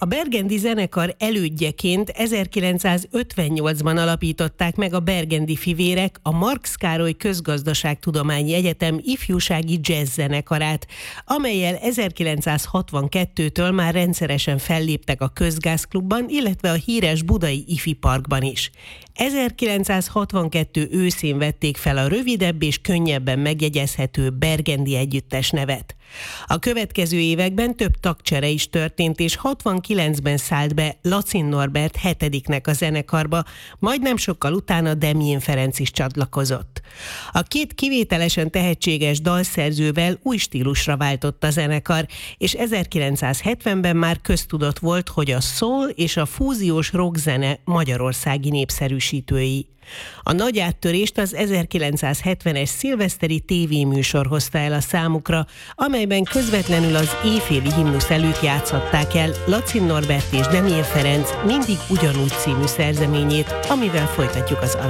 Bergendi zenekar elődjeként 1958-ban alapították meg a Bergendi fivérek a Marx Károly Közgazdaságtudományi Egyetem ifjúsági jazz zenekarát, amellyel 1962-től már rendszeresen felléptek a Közgázklubban, illetve a híres budai Ifi Parkban is. 1962 őszén vették fel a rövidebb és könnyebben megjegyezhető Bergendi együttes nevet. A következő években több tagcsere is történt, és 69-ben szállt be Lacin Norbert hetediknek a zenekarba, majd nem sokkal utána Demjén Ferenc is csatlakozott. A két kivételesen tehetséges dalszerzővel új stílusra váltott a zenekar, és 1970-ben már köztudott volt, hogy a soul és a fúziós rockzene magyarországi népszerűsítői. A nagy áttörést az 1970-es szilveszteri tévéműsor hozta el a számukra, amelyben közvetlenül az éjféli himnusz előtt játszhatták el Lacin Norbert és Demjén Ferenc Mindig ugyanúgy című szerzeményét, amivel folytatjuk az